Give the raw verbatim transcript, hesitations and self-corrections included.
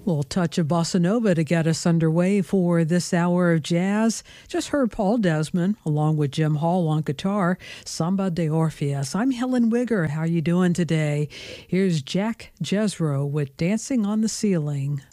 Little touch of bossa nova to get us underway for this hour of jazz. Just heard Paul Desmond along with Jim Hall on guitar, Samba de Orpheus. I'm Helen Wigger. How are you doing today? Here's Jack Jesro with Dancing on the Ceiling.